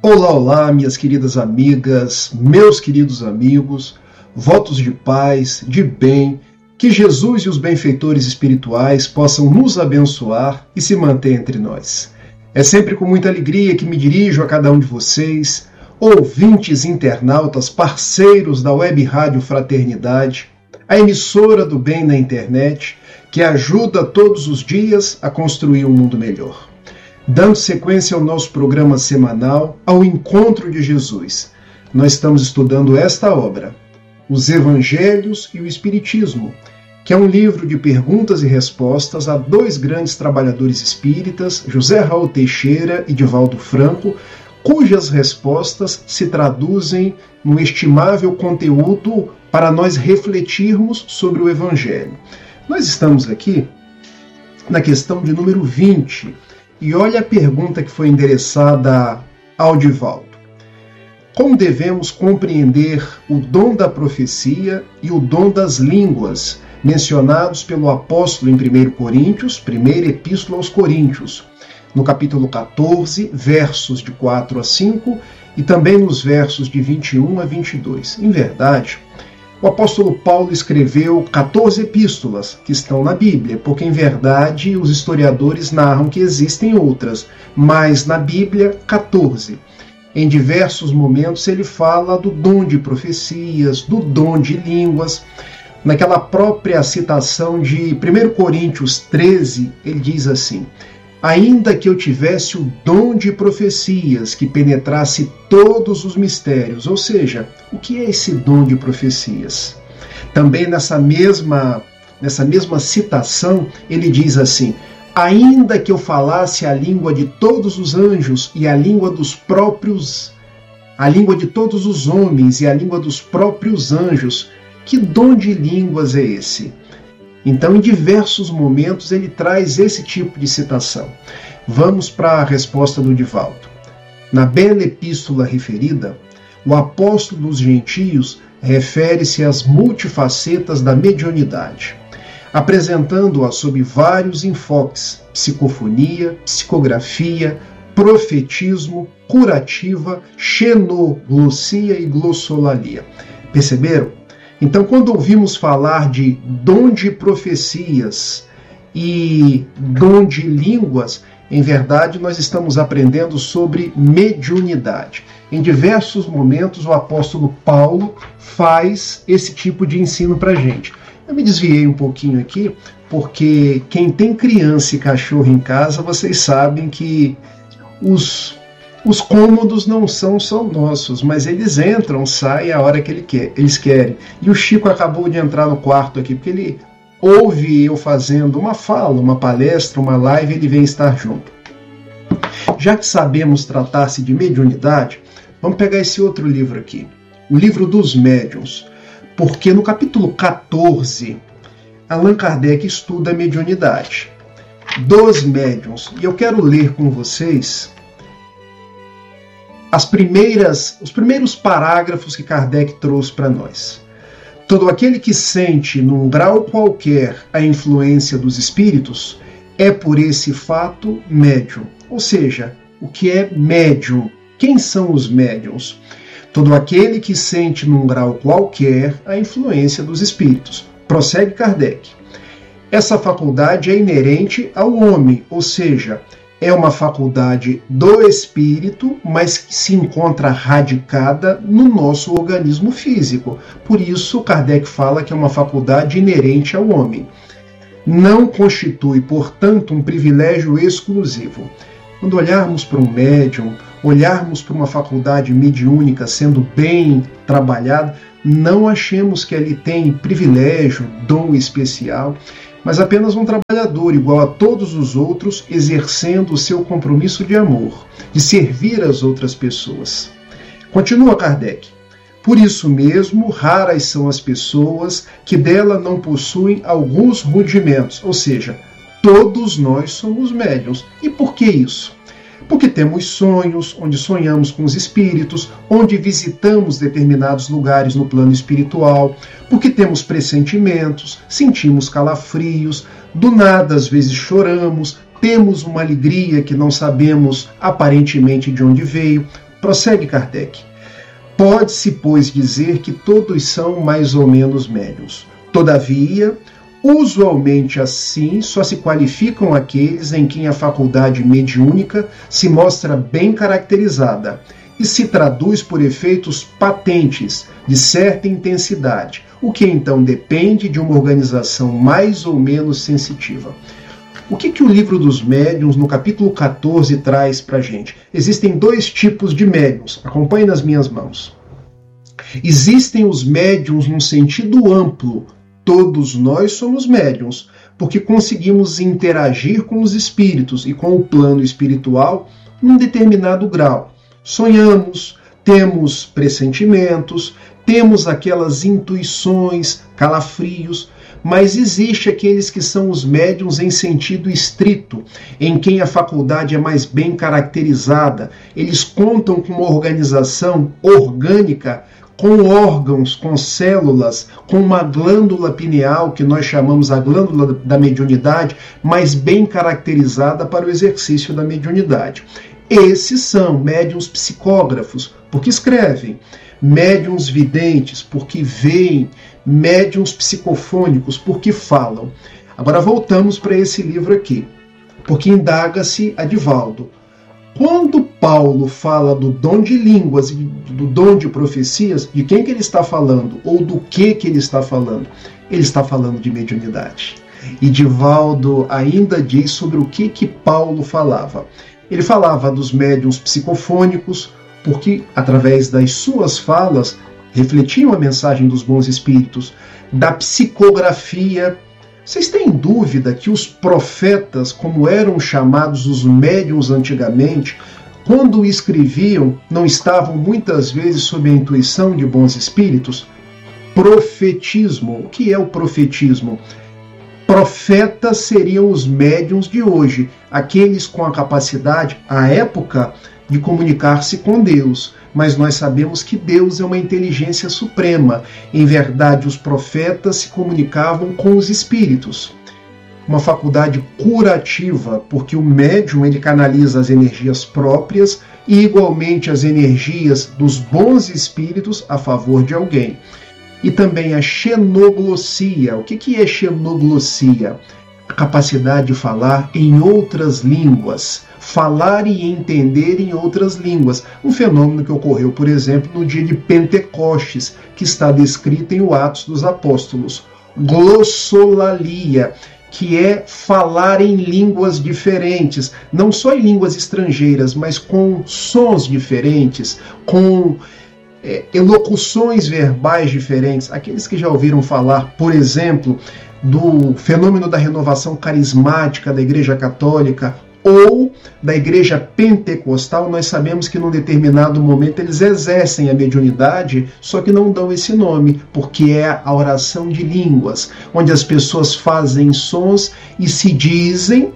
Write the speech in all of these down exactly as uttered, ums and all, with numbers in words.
Olá, olá, minhas queridas amigas, meus queridos amigos, votos de paz, de bem, que Jesus e os benfeitores espirituais possam nos abençoar e se manter entre nós. É sempre com muita alegria que me dirijo a cada um de vocês, ouvintes, internautas, parceiros da Web Rádio Fraternidade, a emissora do bem na internet, que ajuda todos os dias a construir um mundo melhor. Dando sequência ao nosso programa semanal, ao Encontro de Jesus, nós estamos estudando esta obra, Os Evangelhos e o Espiritismo, que é um livro de perguntas e respostas a dois grandes trabalhadores espíritas, José Raul Teixeira e Divaldo Franco, cujas respostas se traduzem no estimável conteúdo para nós refletirmos sobre o Evangelho. Nós estamos aqui na questão de número vinte, e olha a pergunta que foi endereçada ao Divaldo. Como devemos compreender o dom da profecia e o dom das línguas, mencionados pelo apóstolo em primeira Coríntios, primeira Epístola aos Coríntios, no capítulo quatorze, versos de quatro a cinco, e também nos versos de vinte e um a vinte e dois. Em verdade, o apóstolo Paulo escreveu quatorze epístolas que estão na Bíblia, porque em verdade os historiadores narram que existem outras, mas na Bíblia, quatorze. Em diversos momentos ele fala do dom de profecias, do dom de línguas. Naquela própria citação de primeira Coríntios treze, ele diz assim: ainda que eu tivesse o dom de profecias, que penetrasse todos os mistérios. Ou seja, o que é esse dom de profecias? Também nessa mesma, nessa mesma citação, ele diz assim: ainda que eu falasse a língua de todos os anjos e a língua dos próprios, a língua de todos os homens e a língua dos próprios anjos, que dom de línguas é esse? Então, em diversos momentos, ele traz esse tipo de citação. Vamos para a resposta do Divaldo. Na bela epístola referida, o apóstolo dos gentios refere-se às multifacetas da mediunidade, apresentando-a sob vários enfoques: psicofonia, psicografia, profetismo, curativa, xenoglossia e glossolalia. Perceberam? Então, quando ouvimos falar de dom de profecias e dom de línguas, em verdade nós estamos aprendendo sobre mediunidade. Em diversos momentos o apóstolo Paulo faz esse tipo de ensino para a gente. Eu me desviei um pouquinho aqui, porque quem tem criança e cachorro em casa, vocês sabem que os... Os cômodos não são só nossos, mas eles entram, saem a hora que ele quer, eles querem. E o Chico acabou de entrar no quarto aqui, porque ele ouve eu fazendo uma fala, uma palestra, uma live, ele vem estar junto. Já que sabemos tratar-se de mediunidade, vamos pegar esse outro livro aqui, o livro dos médiuns, porque no capítulo quatorze, Allan Kardec estuda a mediunidade dos médiuns. E eu quero ler com vocês As primeiras, os primeiros parágrafos que Kardec trouxe para nós. Todo aquele que sente, num grau qualquer, a influência dos espíritos, é por esse fato médium. Ou seja, o que é médium? Quem são os médiums? Todo aquele que sente, num grau qualquer, a influência dos espíritos. Prossegue Kardec. Essa faculdade é inerente ao homem, ou seja, é uma faculdade do espírito, mas que se encontra radicada no nosso organismo físico. Por isso, Kardec fala que é uma faculdade inerente ao homem. Não constitui, portanto, um privilégio exclusivo. Quando olharmos para um médium, olharmos para uma faculdade mediúnica sendo bem trabalhada, não achemos que ele tem privilégio, dom especial, mas apenas um trabalhador igual a todos os outros, exercendo o seu compromisso de amor, de servir as outras pessoas. Continua Kardec. Por isso mesmo, raras são as pessoas que dela não possuem alguns rudimentos, ou seja, todos nós somos médiuns. E por que isso? Porque temos sonhos, onde sonhamos com os espíritos, onde visitamos determinados lugares no plano espiritual, porque temos pressentimentos, sentimos calafrios, do nada às vezes choramos, temos uma alegria que não sabemos aparentemente de onde veio. Prossegue Kardec. Pode-se, pois, dizer que todos são mais ou menos médiuns. Todavia, usualmente assim, só se qualificam aqueles em quem a faculdade mediúnica se mostra bem caracterizada e se traduz por efeitos patentes de certa intensidade, o que então depende de uma organização mais ou menos sensitiva. O que, que o Livro dos Médiuns, no capítulo quatorze, traz para a gente? Existem dois tipos de médiuns. Acompanhe nas minhas mãos. Existem os médiuns num sentido amplo. Todos nós somos médiuns, porque conseguimos interagir com os espíritos e com o plano espiritual num determinado grau. Sonhamos, temos pressentimentos, temos aquelas intuições, calafrios, mas existe aqueles que são os médiuns em sentido estrito, em quem a faculdade é mais bem caracterizada. Eles contam com uma organização orgânica, com órgãos, com células, com uma glândula pineal, que nós chamamos a glândula da mediunidade, mais bem caracterizada para o exercício da mediunidade. Esses são médiuns psicógrafos, porque escrevem, médiuns videntes, porque veem, médiuns psicofônicos, porque falam. Agora voltamos para esse livro aqui, porque indaga-se a Divaldo. Quando Paulo fala do dom de línguas e do dom de profecias, de quem que ele está falando? Ou do que que ele está falando? Ele está falando de mediunidade. E Divaldo ainda diz sobre o que que Paulo falava. Ele falava dos médiuns psicofônicos, porque através das suas falas refletiam a mensagem dos bons espíritos, da psicografia. Vocês têm dúvida que os profetas, como eram chamados os médiuns antigamente, quando escreviam, não estavam muitas vezes sob a intuição de bons espíritos? Profetismo. O que é o profetismo? Profetas seriam os médiuns de hoje, aqueles com a capacidade, à época, de comunicar-se com Deus. Mas nós sabemos que Deus é uma inteligência suprema. Em verdade, os profetas se comunicavam com os espíritos. Uma faculdade curativa, porque o médium ele canaliza as energias próprias e igualmente as energias dos bons espíritos a favor de alguém. E também a xenoglossia. O que é xenoglossia? A capacidade de falar em outras línguas. Falar e entender em outras línguas. Um fenômeno que ocorreu, por exemplo, no dia de Pentecostes, que está descrito em o Atos dos Apóstolos. Glossolalia, que é falar em línguas diferentes, não só em línguas estrangeiras, mas com sons diferentes, com é, elocuções verbais diferentes. Aqueles que já ouviram falar, por exemplo, do fenômeno da renovação carismática da Igreja Católica ou da Igreja Pentecostal, nós sabemos que num determinado momento eles exercem a mediunidade, só que não dão esse nome, porque é a oração de línguas, onde as pessoas fazem sons e se dizem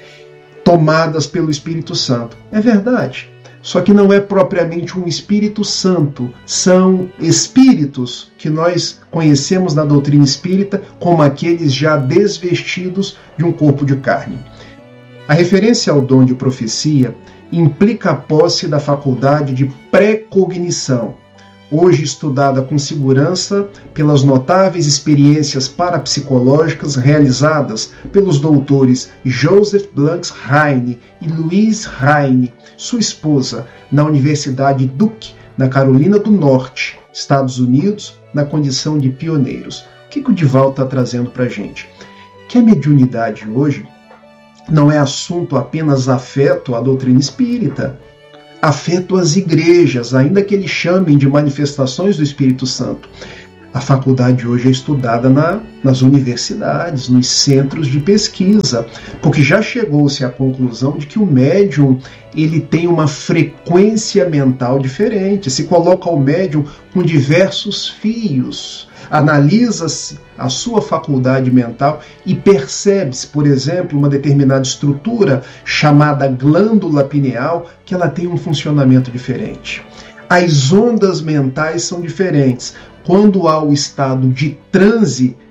tomadas pelo Espírito Santo. É verdade. Só que não é propriamente um Espírito Santo, são espíritos que nós conhecemos na doutrina espírita como aqueles já desvestidos de um corpo de carne. A referência ao dom de profecia implica a posse da faculdade de precognição, hoje estudada com segurança pelas notáveis experiências parapsicológicas realizadas pelos doutores Joseph Blanks Heine e Louise Heine, sua esposa, na Universidade Duke, na Carolina do Norte, Estados Unidos, na condição de pioneiros. O que, que o Divaldo está trazendo para a gente? Que a mediunidade hoje não é assunto apenas afeto à doutrina espírita, afeto às igrejas, ainda que eles chamem de manifestações do Espírito Santo. A faculdade hoje é estudada na, nas universidades, nos centros de pesquisa, porque já chegou-se à conclusão de que o médium ele tem uma frequência mental diferente. Se coloca o médium com diversos fios, analisa-se a sua faculdade mental e percebe-se, por exemplo, uma determinada estrutura chamada glândula pineal, que ela tem um funcionamento diferente. As ondas mentais são diferentes. Quando há o estado de transe,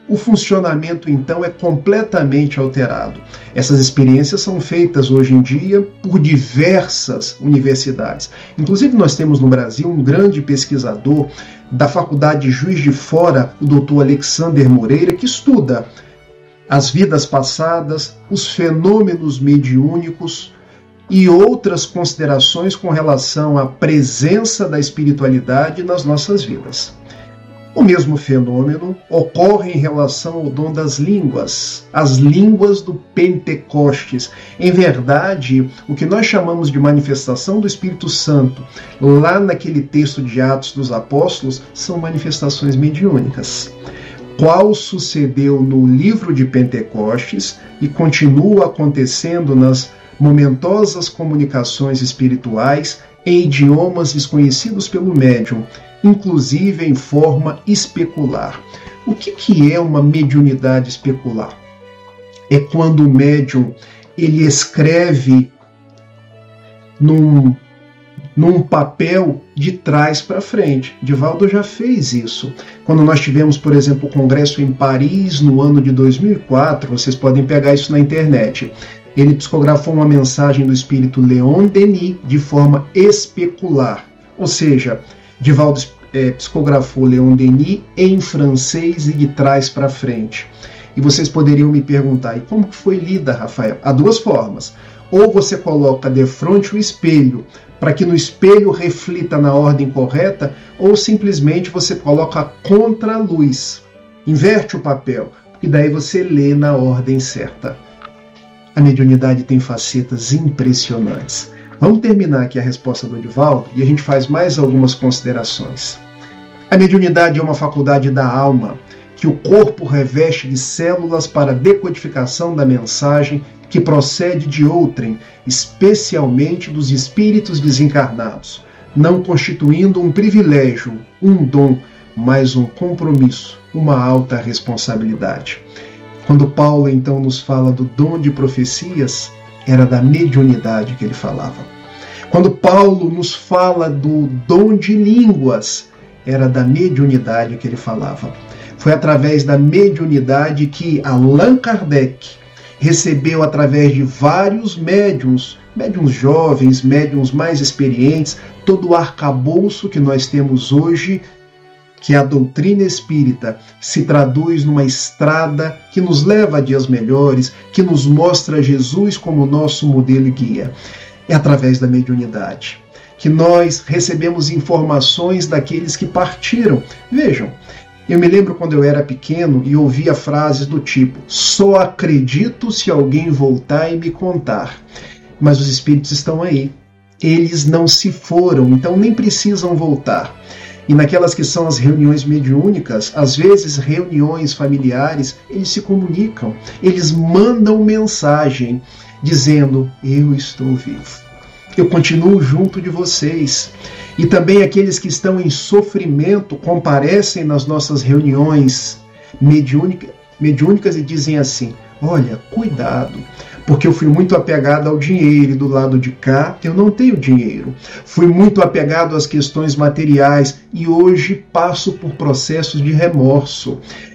o funcionamento então é completamente alterado. Essas experiências são feitas hoje em dia por diversas universidades. Inclusive nós temos no Brasil um grande pesquisador da Faculdade de Juiz de Fora, o doutor Alexander Moreira, que estuda as vidas passadas, os fenômenos mediúnicos e outras considerações com relação à presença da espiritualidade nas nossas vidas. O mesmo fenômeno ocorre em relação ao dom das línguas, as línguas do Pentecostes. Em verdade, o que nós chamamos de manifestação do Espírito Santo, lá naquele texto de Atos dos Apóstolos, são manifestações mediúnicas. Qual sucedeu no livro de Pentecostes e continua acontecendo nas momentosas comunicações espirituais em idiomas desconhecidos pelo médium, inclusive em forma especular. O que, que é uma mediunidade especular? É quando o médium ele escreve num, num papel de trás para frente. Divaldo já fez isso. Quando nós tivemos, por exemplo, o congresso em Paris no ano de dois mil e quatro, vocês podem pegar isso na internet. Ele psicografou uma mensagem do espírito Leon Denis de forma especular, ou seja, Divaldo é, psicografou Leon Denis em francês e de trás para frente. E vocês poderiam me perguntar, e como que foi lida, Rafael? Há duas formas. Ou você coloca de frente o espelho, para que no espelho reflita na ordem correta, ou simplesmente você coloca contra a luz. Inverte o papel, e daí você lê na ordem certa. A mediunidade tem facetas impressionantes. Vamos terminar aqui a resposta do Divaldo e a gente faz mais algumas considerações. A mediunidade é uma faculdade da alma que o corpo reveste de células para decodificação da mensagem que procede de outrem, especialmente dos espíritos desencarnados, não constituindo um privilégio, um dom, mas um compromisso, uma alta responsabilidade. Quando Paulo então nos fala do dom de profecias, era da mediunidade que ele falava. Quando Paulo nos fala do dom de línguas, era da mediunidade que ele falava. Foi através da mediunidade que Allan Kardec recebeu, através de vários médiuns, médiuns jovens, médiuns mais experientes, todo o arcabouço que nós temos hoje, que a doutrina espírita se traduz numa estrada que nos leva a dias melhores, que nos mostra Jesus como nosso modelo e guia. É através da mediunidade que nós recebemos informações daqueles que partiram. Vejam, eu me lembro quando eu era pequeno e ouvia frases do tipo: só acredito se alguém voltar e me contar. Mas os espíritos estão aí. Eles não se foram, então nem precisam voltar. E naquelas que são as reuniões mediúnicas, às vezes reuniões familiares, eles se comunicam, eles mandam mensagem dizendo: eu estou vivo, eu continuo junto de vocês. E também aqueles que estão em sofrimento comparecem nas nossas reuniões mediúnica, mediúnicas e dizem assim: olha, cuidado, porque eu fui muito apegado ao dinheiro e do lado de cá eu não tenho dinheiro. Fui muito apegado às questões materiais e hoje passo por processos de remorso.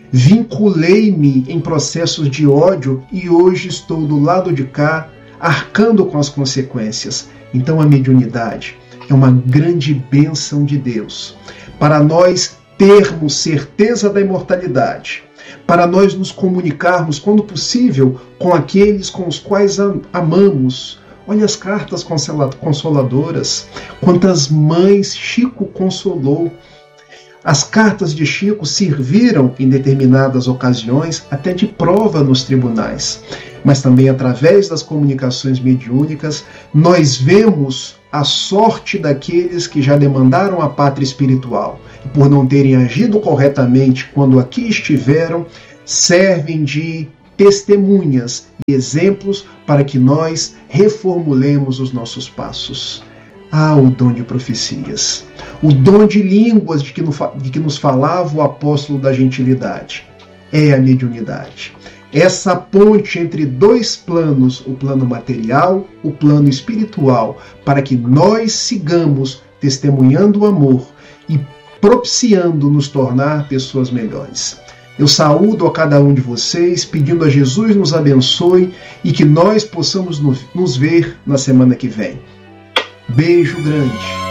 Vinculei-me em processos de ódio e hoje estou do lado de cá arcando com as consequências. Então a mediunidade é uma grande bênção de Deus para nós termos certeza da imortalidade, para nós nos comunicarmos, quando possível, com aqueles com os quais amamos. Olha as cartas consoladoras, quantas mães Chico consolou. As cartas de Chico serviram, em determinadas ocasiões, até de prova nos tribunais. Mas também, através das comunicações mediúnicas, nós vemos a sorte daqueles que já demandaram a pátria espiritual e, por não terem agido corretamente quando aqui estiveram, servem de testemunhas e exemplos para que nós reformulemos os nossos passos. Ah, o dom de profecias, o dom de línguas de que, no, de que nos falava o apóstolo da gentilidade, é a mediunidade. Essa ponte entre dois planos, o plano material, o plano espiritual, para que nós sigamos testemunhando o amor e propiciando nos tornar pessoas melhores. Eu saúdo a cada um de vocês, pedindo a Jesus nos abençoe e que nós possamos nos ver na semana que vem. Beijo grande.